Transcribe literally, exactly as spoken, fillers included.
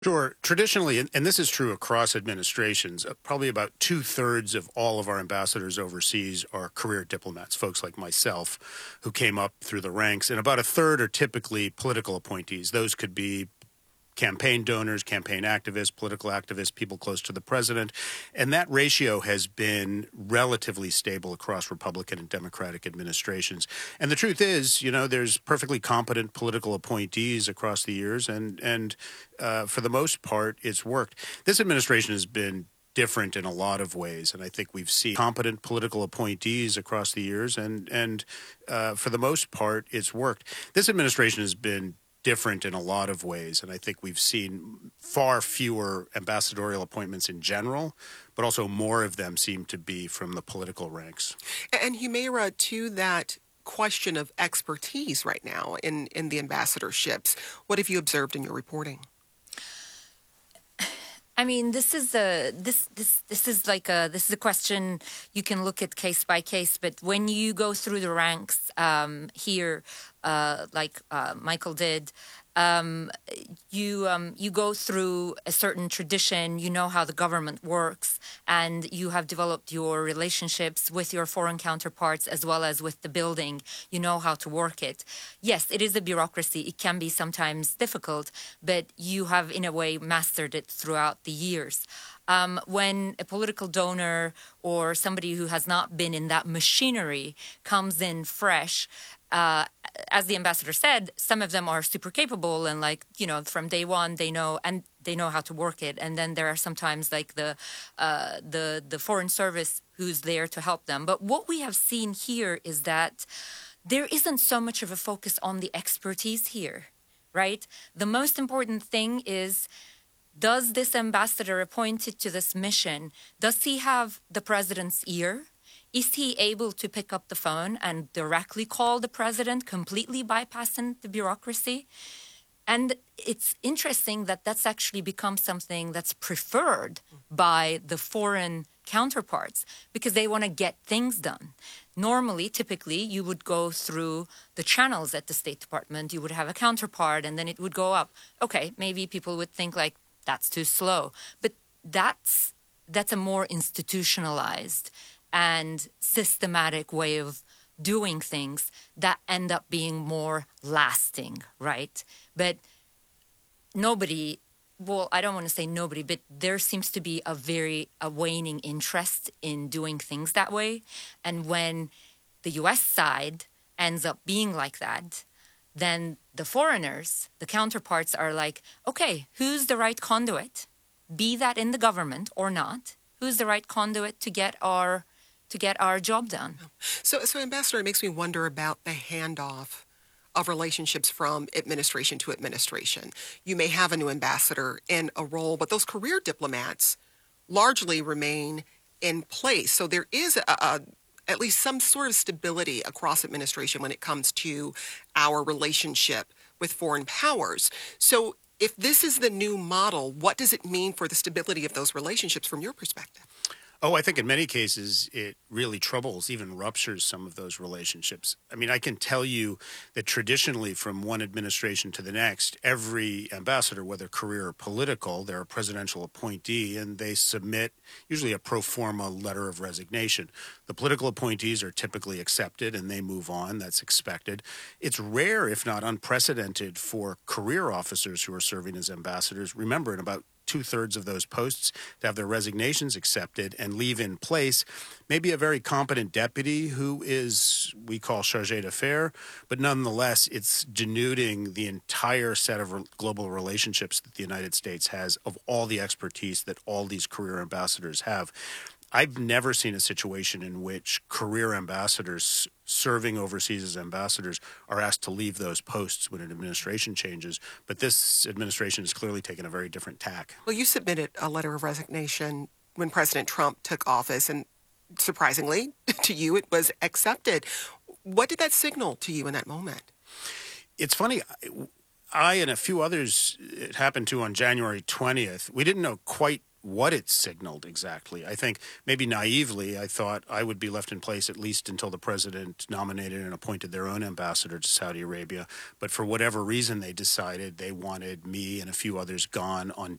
Sure. Traditionally, and and this is true across administrations, uh, probably about two thirds of all of our ambassadors overseas are career diplomats, folks like myself who came up through the ranks. And about a third are typically political appointees. Those could be campaign donors, campaign activists, political activists, people close to the president. And that ratio has been relatively stable across Republican and Democratic administrations. And the truth is, you know, there's perfectly competent political appointees across the years, and, and uh, for the most part, it's worked. This administration has been different in a lot of ways, and I think we've seen competent political appointees across the years, and, and uh, for the most part, it's worked. This administration has been different in a lot of ways. And I think we've seen far fewer ambassadorial appointments in general, but also more of them seem to be from the political ranks. And Humera, to that question of expertise right now in, in the ambassadorships, what have you observed in your reporting? I mean, this is a this this this is like a this is a question you can look at case by case. But when you go through the ranks um, here, uh, like uh, Michael did, um, you um, you go through a certain tradition. You know how the government works, and you have developed your relationships with your foreign counterparts as well as with the building. You know how to work it. Yes, it is a bureaucracy. It can be sometimes difficult, but you have in a way mastered it throughout the years. Um, when a political donor or somebody who has not been in that machinery comes in fresh, uh, as the ambassador said, some of them are super capable and, like, you know, from day one they know and they know how to work it. And then there are sometimes like the uh, the the foreign service who's there to help them. But what we have seen here is that there isn't so much of a focus on the expertise here, right? The most important thing is, does this ambassador appointed to this mission, does he have the president's ear? Is he able to pick up the phone and directly call the president, completely bypassing the bureaucracy? And it's interesting that that's actually become something that's preferred by the foreign counterparts because they want to get things done. Normally, typically, you would go through the channels at the State Department. You would have a counterpart, and then it would go up. Okay, maybe people would think, like, that's too slow. But that's that's a more institutionalized and systematic way of doing things that end up being more lasting, right? But nobody, well, I don't want to say nobody, but there seems to be a very a waning interest in doing things that way. And when the U S side ends up being like that, then the foreigners, the counterparts, are like, okay, who's the right conduit? Be that in the government or not, who's the right conduit to get our to get our job done? So, so Ambassador, it makes me wonder about the handoff of relationships from administration to administration. You may have a new ambassador in a role, but those career diplomats largely remain in place. So there is a, a at least some sort of stability across administration when it comes to our relationship with foreign powers. So if this is the new model, what does it mean for the stability of those relationships from your perspective? Oh, I think in many cases it really troubles, even ruptures some of those relationships. I mean, I can tell you that traditionally from one administration to the next, every ambassador, whether career or political, they're a presidential appointee, and they submit usually a pro forma letter of resignation. The political appointees are typically accepted and they move on. That's expected. It's rare, if not unprecedented, for career officers who are serving as ambassadors. Remember, in about two-thirds of those posts to have their resignations accepted and leave in place maybe a very competent deputy who is, we call chargé d'affaires, but nonetheless, it's denuding the entire set of re- global relationships that the United States has of all the expertise that all these career ambassadors have. I've never seen a situation in which career ambassadors serving overseas as ambassadors are asked to leave those posts when an administration changes. But this administration has clearly taken a very different tack. Well, you submitted a letter of resignation when President Trump took office, and surprisingly to you, it was accepted. What did that signal to you in that moment? It's funny. I and a few others it happened to on January twentieth. We didn't know quite what it signaled exactly. I think maybe naively, I thought I would be left in place at least until the president nominated and appointed their own ambassador to Saudi Arabia. But for whatever reason, they decided they wanted me and a few others gone on